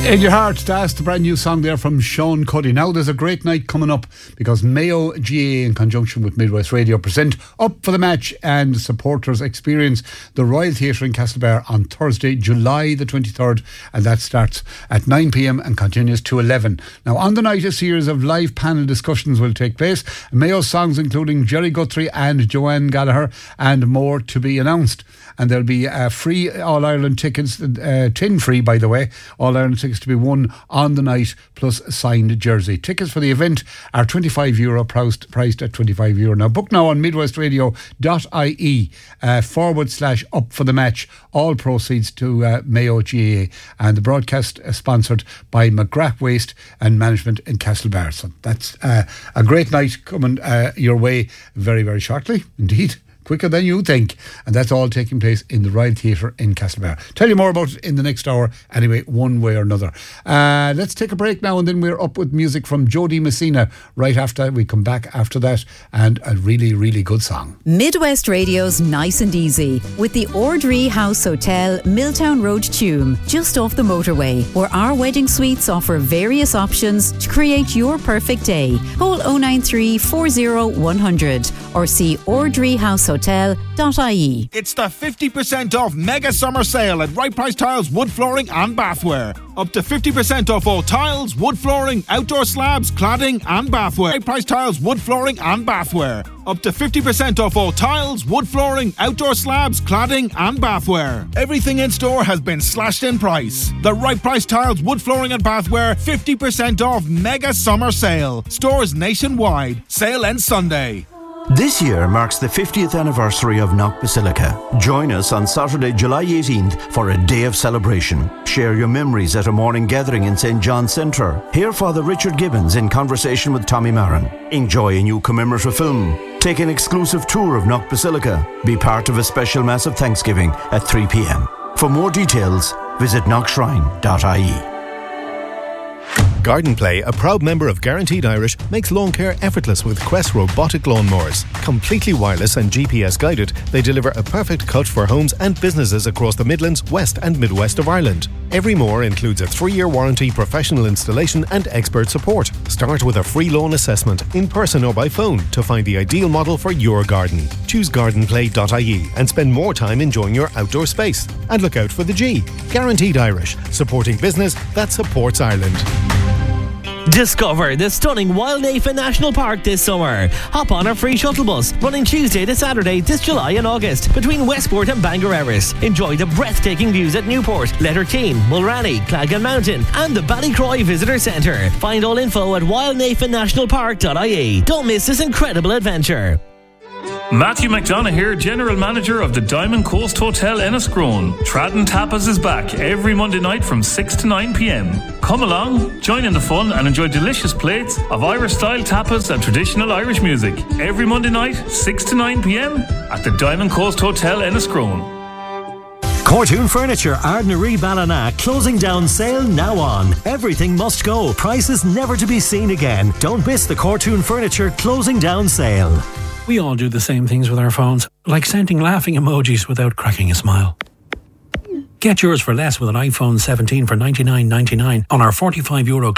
In Your Heart, that's the brand new song there from Sean Cuddy. Now there's a great night coming up because Mayo GAA in conjunction with Midwest Radio present Up for the Match and supporters experience the Royal Theatre in Castlebar on Thursday, July the 23rd, and that starts at 9pm and continues to 11. Now on the night a series of live panel discussions will take place. Mayo songs including Jerry Guthrie and Joanne Gallagher and more to be announced. And there'll be free All-Ireland tickets, tin free by the way, All-Ireland tickets to be won on the night plus a signed jersey. Tickets for the event are €25 priced at €25. Now book now on midwestradio.ie /up for the match. All proceeds to Mayo GAA, and the broadcast is sponsored by McGrath Waste and Management in Castlebar. So that's a great night coming your way very, very shortly indeed. Quicker than you think. And that's all taking place in the Royal Theatre in Castlebar. Tell you more about it in the next hour, anyway, one way or another. Let's take a break now, and then we're up with music from Jody Messina right after. We come back after that, and a really, really good song. Midwest Radio's Nice and Easy with the Ordree House Hotel, Milltown Road, Tuam, just off the motorway, where our wedding suites offer various options to create your perfect day. Call 093 40 100 or see ordreehousehotel.ie. It's the 50% off mega summer sale at Right Price Tiles Wood Flooring and Bathware. Up to 50% off all tiles, wood flooring, outdoor slabs, cladding and bathware. Right Price Tiles Wood Flooring and Bathware. Up to 50% off all tiles, wood flooring, outdoor slabs, cladding and bathware. Everything in store has been slashed in price. The Right Price Tiles Wood Flooring and Bathware 50% off mega summer sale. Stores nationwide. Sale ends Sunday. This year marks the 50th anniversary of Knock Basilica. Join us on Saturday, July 18th for a day of celebration. Share your memories at a morning gathering in St. John's Centre. Hear Father Richard Gibbons in conversation with Tommy Marin. Enjoy a new commemorative film. Take an exclusive tour of Knock Basilica. Be part of a special Mass of Thanksgiving at 3pm. For more details, visit knockshrine.ie. Garden Play, a proud member of Guaranteed Irish, makes lawn care effortless with Quest robotic lawnmowers. Completely wireless and GPS guided, they deliver a perfect cut for homes and businesses across the Midlands, West and Midwest of Ireland. Every mower includes a 3-year warranty, professional installation and expert support. Start with a free lawn assessment, in person or by phone, to find the ideal model for your garden. Choose gardenplay.ie and spend more time enjoying your outdoor space. And look out for the G. Guaranteed Irish, supporting business that supports Ireland. Discover the stunning Wildnafa National Park this summer. Hop on our free shuttle bus running Tuesday to Saturday this July and August between Westport and Bangor Erris. Enjoy the breathtaking views at Newport, Letterteen, Mulranny, Clagan Mountain and the Ballycroy Visitor Centre. Find all info at wildnafanationalpark.ie. Don't miss this incredible adventure. Matthew McDonough here, General Manager of the Diamond Coast Hotel Enniscrone. Tradden Tapas is back every Monday night from 6 to 9pm. Come along, join in the fun and enjoy delicious plates of Irish-style tapas and traditional Irish music. Every Monday night, 6 to 9pm at the Diamond Coast Hotel Enniscrone. Cortoon Furniture, Ardnaree Ballina, closing down sale now on. Everything must go. Prices never to be seen again. Don't miss the Cortoon Furniture closing down sale. We all do the same things with our phones, like sending laughing emojis without cracking a smile. Get yours for less with an iPhone 17 for €99.99 on our €45